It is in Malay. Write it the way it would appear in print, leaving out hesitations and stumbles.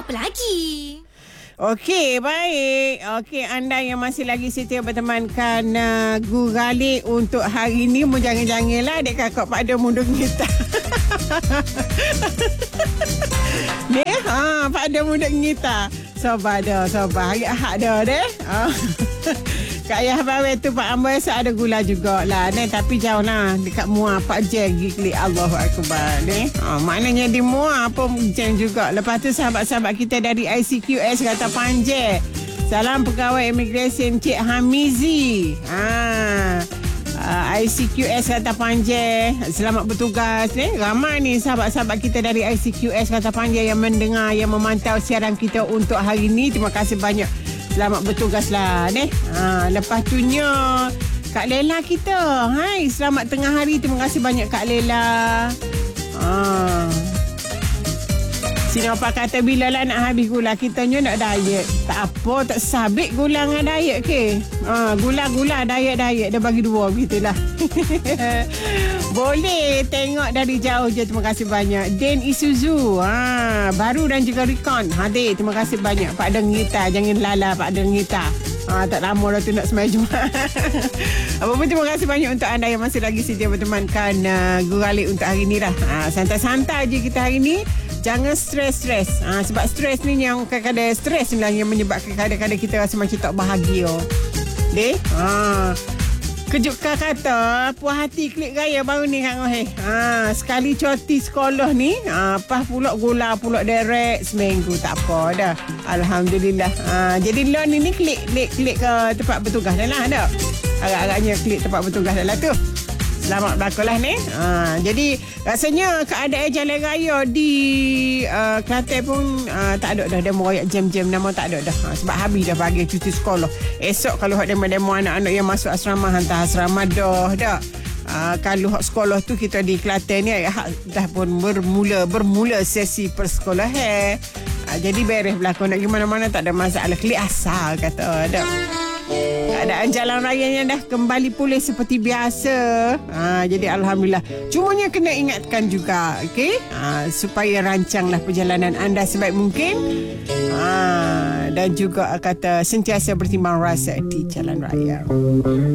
apa lagi? Okey, baik. Okey, anda yang masih lagi setia bertemankan Guralik untuk hari ni. Mu jangan-janganlah adik kakak Pak Ada mundur kita. Ni, Pak Ada mundur kita. Sabar dah, sabar. Hari Ahad dah deh. Kat Ayah Bawe tu Pak Ambo esok ada gula jugalah. Tapi jauh lah. Dekat Muar Pak Jen gigli Allahu Akbar. Maknanya di Muar pun Jen juga. Lepas tu sahabat-sahabat kita dari ICQS kata Panjang. Salam pegawai imigresen Cik Hamizi. ICQS kata Panjang. Selamat bertugas. Ramai ni sahabat-sahabat kita dari ICQS kata Panjang yang mendengar, yang memantau siaran kita untuk hari ni. Terima kasih banyak. Selamat bertugas lah. Lepas tu Kak Lela kita. Hai, selamat tengah hari. Terima kasih banyak Kak Lela. Sinopar kata bila lah nak habis gula, kitanya nak diet. Tak apa, tak sabit gula dengan diet ke? Gula-gula, diet-diet. Dah bagi dua begitulah. Boleh tengok dari jauh je. Terima kasih banyak. Den Isuzu. Baru dan juga Recon. Hadir. Terima kasih banyak. Pak Dengita. Jangan lala Pak Dengita. Tak lama dah tu nak semai Jumaat. Apapun terima kasih banyak untuk anda yang masih lagi setia bertemankan Guralik untuk hari ni lah. Santai-santai je kita hari ni. Jangan stres-stres. Sebab stres ni yang kadang-kadang stres ni lah yang menyebabkan kadang-kadang kita rasa macam tak bahagia. Deh? Kejutkan kata puas hati klik gaya baru ni Kang Oheh. Sekali cuti sekolah ni, pas pula gula pula direct seminggu tak apa dah. Alhamdulillah. Jadi loan ni klik ke tempat bertugas dah lah dah. Agak-agaknya klik tempat bertugas dah lah tu. Selamat berlakulah ni. Jadi rasanya keadaan jalan raya di Kelantan pun tak ada dah demo royak jam-jam nama tak ada dah. Sebab habis dah bagi cuti sekolah. Esok kalau hak demo anak-anak yang masuk asrama hantar asrama dah. Kalau hak sekolah tu kita di Kelantan ni dah pun bermula sesi persekolahan. Jadi beres berlaku nak pergi mana-mana tak ada masalah. Klik asal kata dah. Keadaan jalan rayanya dah kembali pulih seperti biasa. Jadi Alhamdulillah. Cumanya kena ingatkan juga, okey? Supaya rancanglah perjalanan anda sebaik mungkin. Dan juga kata sentiasa bertimbang rasa di jalan raya.